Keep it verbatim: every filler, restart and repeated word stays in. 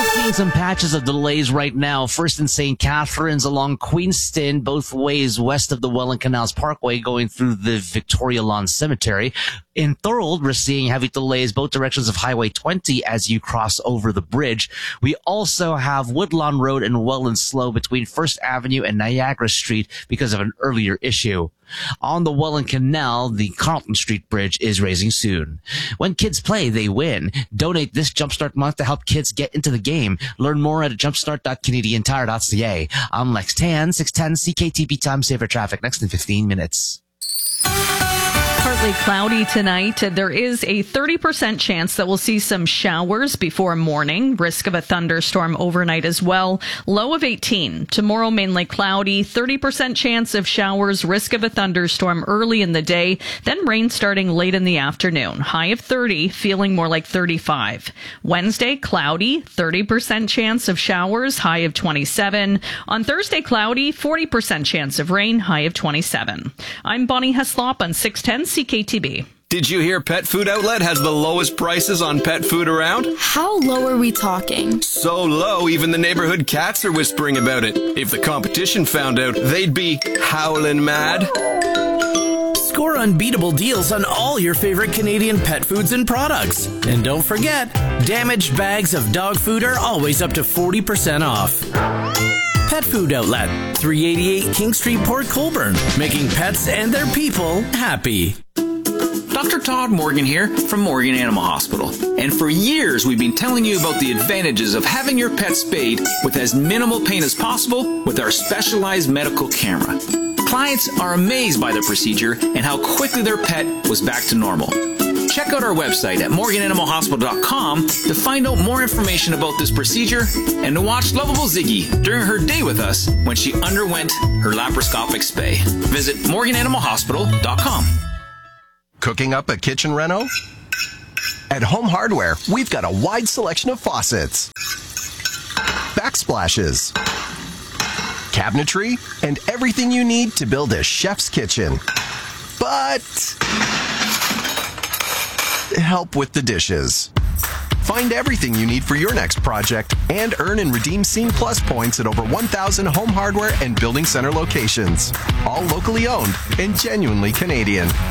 Seeing some patches of delays right now. First in Saint Catharines along Queenston, both ways west of the Welland Canals Parkway going through the Victoria Lawn Cemetery. In Thorold, we're seeing heavy delays both directions of Highway twenty as you cross over the bridge. We also have Woodlawn Road and Welland slow between First Avenue and Niagara Street because of an earlier issue. On the Welland Canal, the Carlton Street Bridge is raising soon. When kids play, they win. Donate this Jumpstart month to help kids get into the game. Learn more at jumpstart dot canadian tire dot c a. I'm Lex Tan, six ten C K T B Time Saver Traffic, next in fifteen minutes. Partly cloudy tonight. There is a thirty percent chance that we'll see some showers before morning. Risk of a thunderstorm overnight as well. Low of eighteen. Tomorrow mainly cloudy. thirty percent chance of showers. Risk of a thunderstorm early in the day. Then rain starting late in the afternoon. High of thirty. Feeling more like thirty-five. Wednesday cloudy. thirty percent chance of showers. High of twenty-seven. On Thursday cloudy. forty percent chance of rain. High of twenty-seven. I'm Bonnie Heslop on six ten C K T B. Did you hear Pet Food Outlet has the lowest prices on pet food around? How low are we talking? So low, even the neighborhood cats are whispering about it. If the competition found out, they'd be howling mad. Score unbeatable deals on all your favorite Canadian pet foods and products. And don't forget, damaged bags of dog food are always up to forty percent off. Pet Food Outlet, three eighty-eight King Street, Port Colborne, making pets and their people happy. Doctor Todd Morgan here from Morgan Animal Hospital. And for years, we've been telling you about the advantages of having your pet spayed with as minimal pain as possible with our specialized medical camera. Clients are amazed by the procedure and how quickly their pet was back to normal. Check out our website at morgan animal hospital dot com to find out more information about this procedure and to watch lovable Ziggy during her day with us when she underwent her laparoscopic spay. Visit morgan animal hospital dot com. Cooking up a kitchen reno? At Home Hardware, we've got a wide selection of faucets, backsplashes, cabinetry, and everything you need to build a chef's kitchen. But help with the dishes. Find everything you need for your next project and earn and redeem Scene Plus points at over one thousand Home Hardware and Building Center locations. All locally owned and genuinely Canadian.